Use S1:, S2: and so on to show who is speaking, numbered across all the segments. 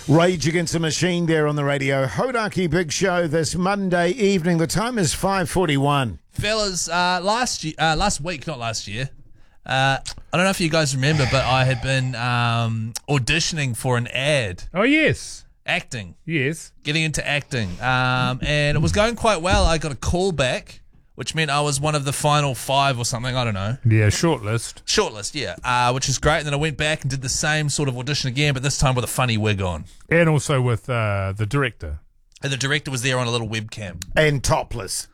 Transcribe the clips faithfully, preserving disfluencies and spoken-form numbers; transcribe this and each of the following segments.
S1: Rage Against the Machine there on the radio. Hodaki Big Show this Monday evening. The time is five forty-one.
S2: Fellas, uh, last year, uh, last week, not last year, uh, I don't know if you guys remember, but I had been um, auditioning for an ad.
S3: Oh, yes.
S2: Acting.
S3: Yes.
S2: Getting into acting. Um, and it was going quite well. I got a call back, which meant I was one of the final five or something. I don't know.
S3: Yeah, shortlist.
S2: Shortlist, yeah, uh, which is great. And then I went back and did the same sort of audition again, but this time with a funny wig on.
S3: And also with uh, the director.
S2: And the director was there on a little webcam.
S1: And topless.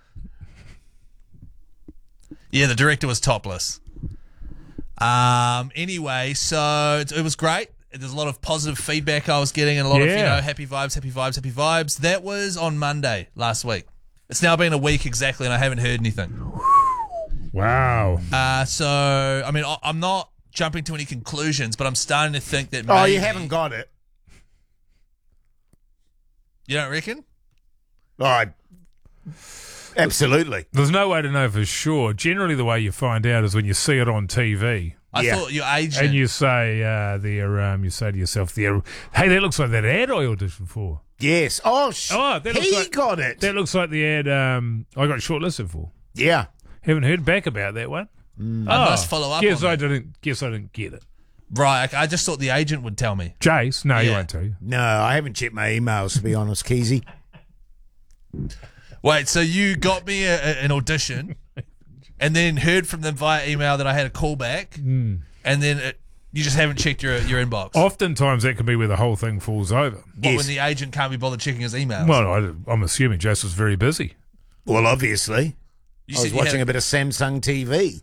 S2: Yeah, the director was topless. Um. Anyway, so it, it was great. There's a lot of positive feedback I was getting and a lot of, you
S3: Yeah.
S2: know, happy vibes, happy vibes, happy vibes. That was on Monday last week. It's now been a week exactly, and I haven't heard anything.
S3: Wow.
S2: Uh, so, I mean, I- I'm not jumping to any conclusions, but I'm starting to think that maybe...
S1: Oh, you haven't got it.
S2: You don't reckon?
S1: Oh, I, absolutely.
S3: There's no way to know for sure. Generally, the way you find out is when you see it on T V.
S2: I
S1: Yeah.
S2: thought your agent...
S3: And you say, uh, there, um, you say to yourself, there, hey, that looks like that ad I auditioned for.
S1: Yes. Oh, sh-
S3: Oh, that looks
S1: he
S3: like-
S1: got it.
S3: That looks like the ad um, I got shortlisted for.
S1: yeah.
S3: Haven't heard back about that one.
S2: I must follow up
S3: Guess
S2: on
S3: I
S2: that.
S3: didn't. Guess I didn't get it.
S2: Right, I just thought the agent would tell me.
S3: Jace, no, he
S2: Yeah.
S3: won't tell you.
S1: No, I haven't checked my emails, to be honest, Keezy.
S2: Wait, so you got me a, a- an audition and then heard from them via email that I had a callback,
S3: Hmm.
S2: and then it, you just haven't checked your your inbox.
S3: Oftentimes, that can be where the whole thing falls over.
S2: What,
S1: Yes.
S2: when the agent can't be bothered checking his emails?
S3: Well, I, I'm assuming Jace was very busy.
S1: Well, obviously.
S2: you
S1: I was
S2: said you
S1: watching
S2: had
S1: a bit of Samsung T V.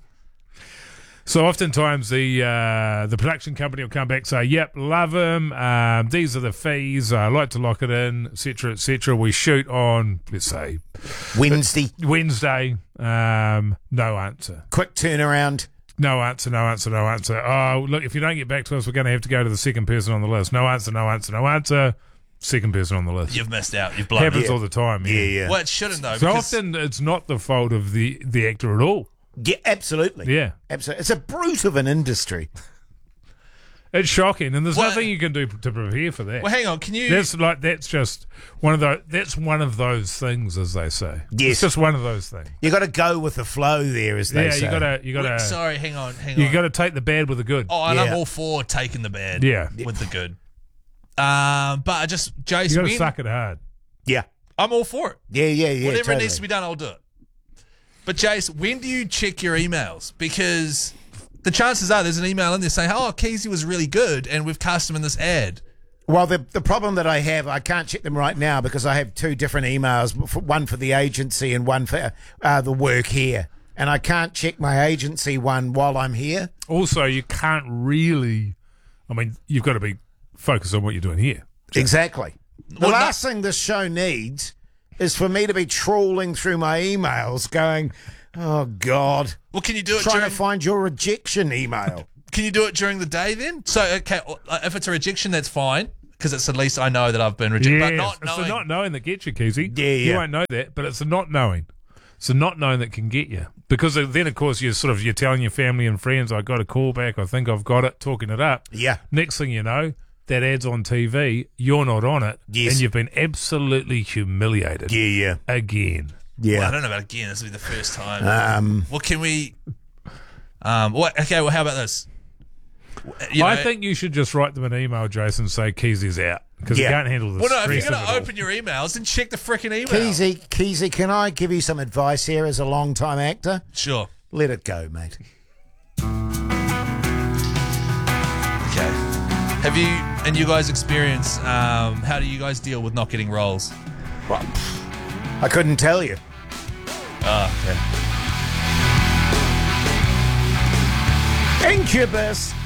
S3: So oftentimes the uh, the production company will come back and say, yep, love him, um, these are the fees, I like to lock it in, et cetera, et cetera. We shoot on, let's say,
S1: Wednesday.
S3: Wednesday, um, no answer.
S1: Quick turnaround.
S3: No answer, no answer, no answer. Oh, look, if you don't get back to us, we're going to have to go to the second person on the list. No answer, no answer, no answer. Second person on the list.
S2: You've missed out. You've blown
S3: Happens
S2: it.
S3: all the time. Yeah.
S1: Yeah, yeah.
S2: Well, it shouldn't though.
S3: So
S2: because
S3: often it's not the fault of the, the actor at all.
S1: Yeah, absolutely.
S3: Yeah.
S1: Absolutely. It's a brute of an industry.
S3: It's shocking, and there's
S2: Well-
S3: nothing you can do to prepare for that.
S2: Well, hang on. Can you?
S3: That's like that's just one of those. That's one of those things, as they say.
S1: Yes.
S3: It's just one of those things.
S1: You got to go with the flow there, as they
S3: Yeah,
S1: say.
S3: you gotta, you
S2: Wait,
S3: gotta,
S2: sorry, hang on, hang
S3: you
S2: on.
S3: gotta take the bad with the good.
S2: oh, and I'm
S1: Yeah.
S2: all for taking the bad.
S3: Yeah.
S2: with the good. Um, but I just,
S3: You
S2: Jason,
S3: gotta
S2: when-
S3: suck it hard.
S1: Yeah.
S2: I'm all for it.
S1: Yeah, yeah, yeah.
S2: Whatever
S1: totally.
S2: it needs to be done, I'll do it. But Jace, when do you check your emails? Because the chances are there's an email in there saying, "Oh, Keezy was really good, and we've cast him in this ad."
S1: Well, the the problem that I have, I can't check them right now because I have two different emails, for- one for the agency and one for uh, the work here. And I can't check my agency one while I'm here.
S3: Also, you can't really. I mean, you've got to be focused on what you're doing here.
S1: Exactly. The
S2: Well,
S1: last thing this show needs is for me to be trawling through my emails going, oh, God,
S2: Well, can you do it
S1: trying
S2: during?
S1: to find your rejection email.
S2: Can you do it during the day then? So, okay, uh, if it's a rejection, that's fine because it's at least I know that I've been rejected.
S3: Yes,
S2: But not
S3: it's
S2: knowing.
S3: the not knowing that gets you, Keezy.
S1: Yeah,
S3: You
S1: yeah.
S3: won't know that, but it's the not knowing. It's the not knowing that can get you. Because then, of course, you're sort of you're telling your family and friends, I got a call back, I think I've got it, talking it up.
S1: Yeah.
S3: Next thing you know, that ad's on T V, you're not on it,
S1: Yes.
S3: and you've been absolutely humiliated
S1: Yeah, yeah.
S3: again.
S1: Yeah.
S2: Well, I don't know about again. This will be the first time.
S1: Um,
S2: well, can we? Um. What? Okay. Well, how about this? You
S3: I
S2: know-
S3: think you should just write them an email, Jason, say Keezy's out. Because
S1: Yeah.
S3: he can't handle the
S2: Well, no. If
S3: stress
S2: you're
S3: of
S2: going
S3: it
S2: to
S3: all.
S2: open your emails, then check the freaking email.
S1: Keezy, Keezy, can I give you some advice here as a long-time actor?
S2: Sure.
S1: Let it go, mate.
S2: Okay. Have you and you guys experience? Um. How do you guys deal with not getting roles?
S1: Well, I couldn't tell you.
S2: Ah. Okay.
S1: Incubus